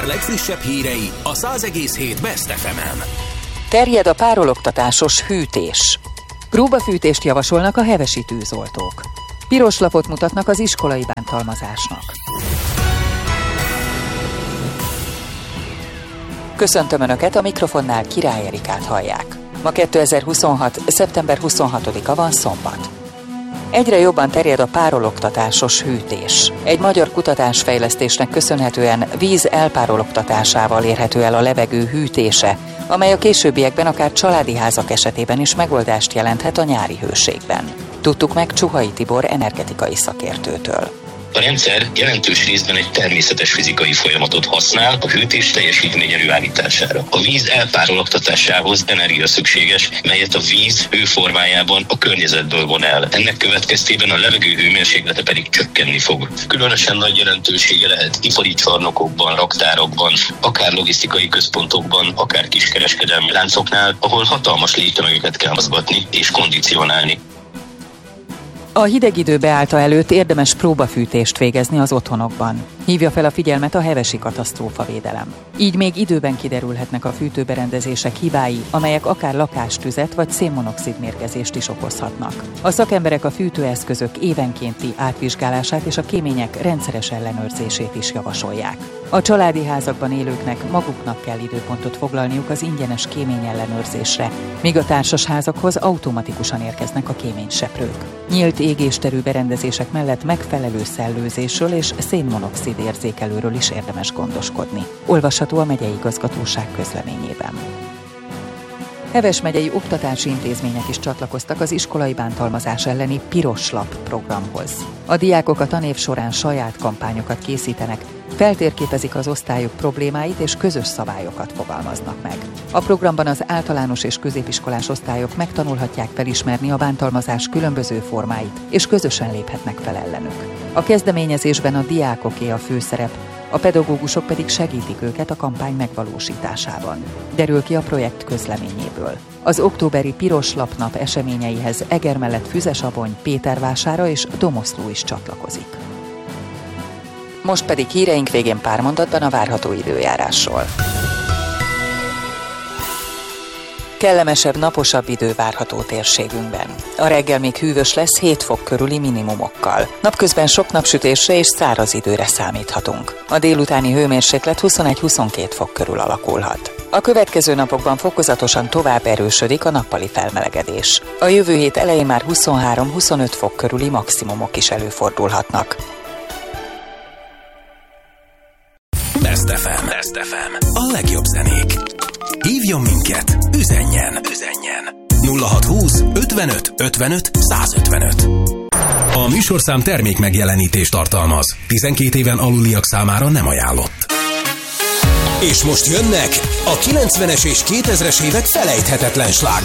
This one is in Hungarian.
legfrissebb hírei a 100,7 Best FM-en. Terjed a párologtatásos hűtés. Próbafűtést javasolnak a hevesi tűzoltók. Piros lapot mutatnak az iskolai bántalmazásnak. Köszöntöm Önöket, a mikrofonnál Király Erikát hallják. Ma 2026. szeptember 26-a van, szombat. Egyre jobban terjed a párologtatásos hűtés. Egy magyar kutatásfejlesztésnek köszönhetően víz elpárologtatásával érhető el a levegő hűtése, amely a későbbiekben akár családi házak esetében is megoldást jelenthet a nyári hőségben. Tudtuk meg Csuhai Tibor energetikai szakértőtől. A rendszer jelentős részben egy természetes fizikai folyamatot használ a hűtés teljesítmény előállítására. A víz elpárologtatásához energia szükséges, melyet a víz hőformájában a környezetből von el. Ennek következtében a levegő hőmérséklete pedig csökkenni fog. Különösen nagy jelentősége lehet ipari csarnokokban, raktárokban, akár logisztikai központokban, akár kiskereskedelmi láncoknál, ahol hatalmas légtömegeket kell mozgatni és kondicionálni. A hideg idő beállta előtt érdemes próbafűtést végezni az otthonokban. Hívja fel a figyelmet a hevesi katasztrófavédelem. Így még időben kiderülhetnek a fűtőberendezések hibái, amelyek akár lakástüzet vagy szénmonoxid mérgezést is okozhatnak. A szakemberek a fűtőeszközök évenkénti átvizsgálását és a kémények rendszeres ellenőrzését is javasolják. A családi házakban élőknek maguknak kell időpontot foglalniuk az ingyenes kéményellenőrzésre, míg a társasházakhoz automatikusan érkeznek a kéményseprők. Nyílt égésterű berendezések mellett megfelelő szellőzésről és szénmonoxid érzékelőről is érdemes gondoskodni. Olvasható a megyei igazgatóság közleményében. Heves megyei oktatási intézmények is csatlakoztak az iskolai bántalmazás elleni Piros Lap programhoz. A diákok a tanév során saját kampányokat készítenek, feltérképezik az osztályok problémáit és közös szabályokat fogalmaznak meg. A programban az általános és középiskolás osztályok megtanulhatják felismerni a bántalmazás különböző formáit, és közösen léphetnek fel ellenük. A kezdeményezésben a diákoké a főszerep, a pedagógusok pedig segítik őket a kampány megvalósításában. Derül ki a projekt közleményéből. Az októberi Piros Lapnap eseményeihez Eger mellett Füzesabony, Pétervására és Domoszló is csatlakozik. Most pedig híreink végén pár mondatban a várható időjárásról. Kellemesebb, naposabb idő várható térségünkben. A reggel még hűvös lesz 7 fok körüli minimumokkal. Napközben sok napsütésre és száraz időre számíthatunk. A délutáni hőmérséklet 21-22 fok körül alakulhat. A következő napokban fokozatosan tovább erősödik a nappali felmelegedés. A jövő hét elején már 23-25 fok körüli maximumok is előfordulhatnak. Best FM. Best FM. A legjobb zenék. Hívjon minket, üzenjen. 0620 55 55 155. A műsorszám termék megjelenítést tartalmaz. 12 éven aluliak számára nem ajánlott. És most jönnek a 90-es és 2000-es évek felejthetetlen slágerei.